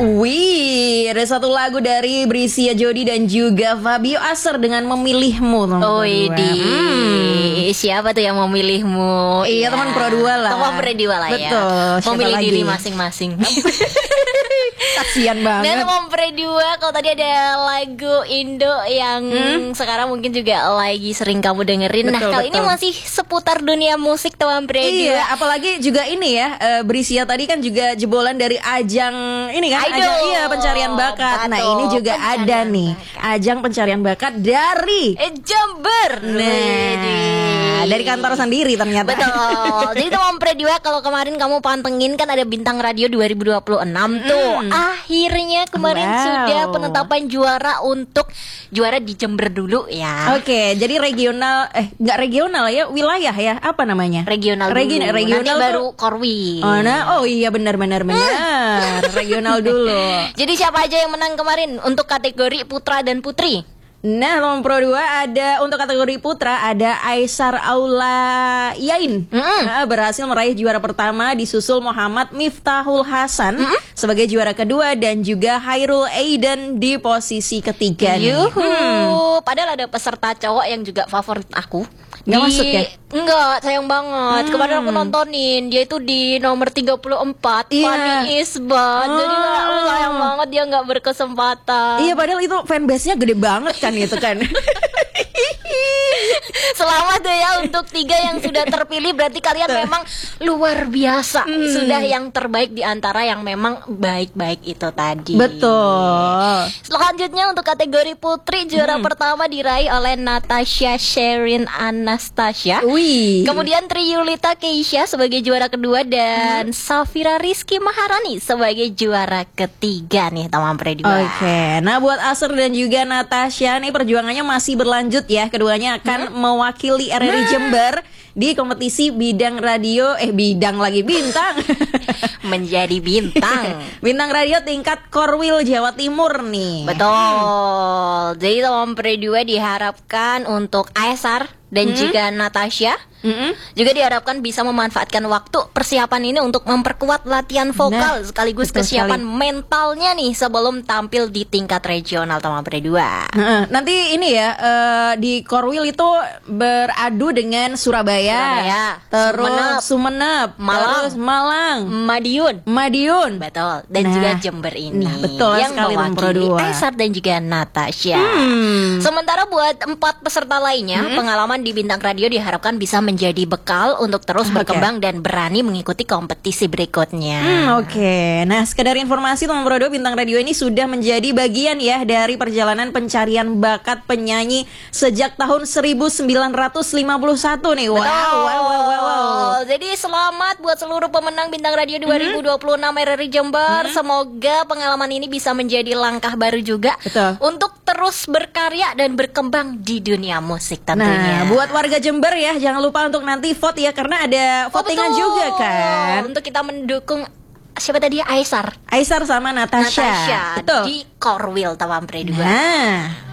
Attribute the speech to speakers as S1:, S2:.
S1: Wih, ada satu lagu dari Brisia Jody dan juga Fabio Aser dengan Memilihmu.
S2: Siapa tuh yang memilihmu?
S1: Iya, teman Pro 2 lah.
S2: Teman Pro 2 lah.
S1: Betul,
S2: ya. Memilih
S1: lagi?
S2: diri masing-masing.
S1: Kasian banget.
S2: Nah, teman Pro 2, kalau tadi ada lagu Indo yang sekarang mungkin juga lagi sering kamu dengerin.
S1: Betul,
S2: kali ini masih seputar dunia musik teman Pro 2.
S1: Iya, apalagi juga ini ya, Brisia tadi kan juga jebolan dari ajang ini kan,
S2: Idol.
S1: ajang pencarian bakat. Nah, ini juga ada nih ajang pencarian bakat dari
S2: Jember.
S1: Nah, dari kantor sendiri ternyata.
S2: Betul. Jadi teman Pro 2, kalau kemarin kamu pantengin kan ada Bintang Radio 2026 tuh. Akhirnya kemarin sudah penetapan juara untuk juara di Jember dulu ya.
S1: Oke, jadi regional nggak regional ya, wilayah ya, apa namanya?
S2: Regional dulu.
S1: Regional
S2: Nanti baru Korwil.
S1: Oh iya benar. Regional dulu.
S2: Jadi siapa aja yang menang kemarin untuk kategori putra dan putri?
S1: Nah, nomor Pro 2 ada untuk kategori putra ada Aisar Aula Yain. Berhasil meraih juara pertama, disusul Muhammad Miftahul Hasan sebagai juara kedua dan juga Hairul Aiden di posisi ketiga.
S2: Padahal ada peserta cowok yang juga favorit aku.
S1: Nggak masuk ya?
S2: Enggak, sayang banget. Kemarin aku nontonin, dia itu di nomor 34, Fani Isbat. Jadi sayang banget dia nggak berkesempatan.
S1: Iya, padahal itu fanbase-nya gede banget kan itu kan.
S2: Selamat deh ya untuk 3 yang sudah terpilih. Berarti kalian memang luar biasa. Sudah yang terbaik di antara yang memang baik-baik itu tadi.
S1: Betul.
S2: Selanjutnya untuk kategori putri, juara pertama diraih oleh Natasha Sherin Anastasia. Kemudian Triyulita Keisha sebagai juara kedua dan Safira Rizky Maharani sebagai juara ketiga nih teman Pro 2.
S1: Oke, nah buat Aser dan juga Natasha nih perjuangannya masih berlanjut ya. Keduanya akan mewakili RRI Jember di kompetisi bidang radio bintang
S2: menjadi bintang
S1: bintang radio tingkat Korwil Jawa Timur nih.
S2: Betul. Jadi teman Pro 2 diharapkan untuk Aesar dan juga Natasha juga diharapkan bisa memanfaatkan waktu persiapan ini untuk memperkuat latihan vokal sekaligus kesiapan mentalnya nih sebelum tampil di tingkat regional teman Pro 2.
S1: Nanti ini ya di Korwil itu beradu dengan Surabaya, terus Sumeneb, terus Malang, Madiun.
S2: Betul. Dan juga Jember ini.
S1: Betul
S2: yang
S1: sekali
S2: mewakili Aesar dan juga Natasha. Sementara buat 4 peserta lainnya, pengalaman di Bintang Radio diharapkan bisa menjadi bekal untuk terus berkembang dan berani mengikuti kompetisi berikutnya.
S1: Nah, sekedar informasi teman Pro 2, Bintang Radio ini sudah menjadi bagian ya dari perjalanan pencarian bakat penyanyi sejak tahun 1951 nih. Wow.
S2: Jadi selamat buat seluruh pemenang Bintang Radio 2026 RRI Jember. Semoga pengalaman ini bisa menjadi langkah baru juga untuk terus berkarya dan berkembang di dunia musik tentunya.
S1: Nah, buat warga Jember ya, jangan lupa untuk nanti vote ya, karena ada votingan juga kan.
S2: Untuk kita mendukung siapa tadi? Aesar
S1: sama Natasha.
S2: Betul. Di Korwil teman Pro 2.
S1: Nah.